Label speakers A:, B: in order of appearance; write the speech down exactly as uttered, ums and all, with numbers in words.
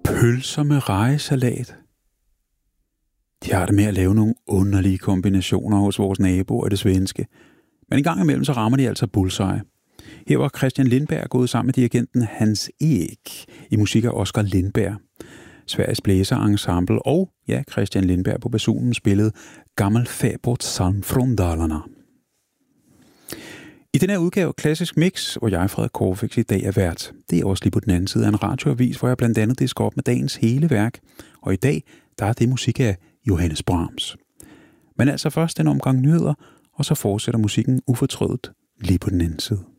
A: Pølser med rejesalat. De har det med at lave nogle underlige kombinationer hos vores naboer, det svenske. Men en gang imellem så rammer de altså bullseye. Her var Christian Lindberg gået sammen med dirigenten Hans Ek i musik af Oskar Lindberg. Sveriges blæserensemble og, ja, Christian Lindberg på basunen spillede Gammel Fæbort Salm från Dalarna. I den her udgave Klassisk Mix, hvor jeg, Frederik Corfix, i dag er vært. Det er også lige på den anden side af en radioavis, hvor jeg blandt andet disker op med dagens hele værk. Og i dag, der er det musik af Johannes Brahms. Men altså først en omgang nyheder, og så fortsætter musikken ufortrødet lige på den anden side.